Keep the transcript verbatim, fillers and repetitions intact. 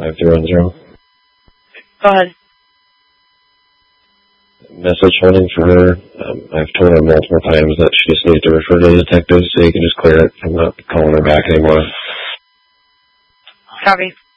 five three one zero. Go ahead. Message holding for her. Um, I've told her multiple times that she just needs to refer to the detective so you can just clear it. I'm not calling her back anymore. Copy.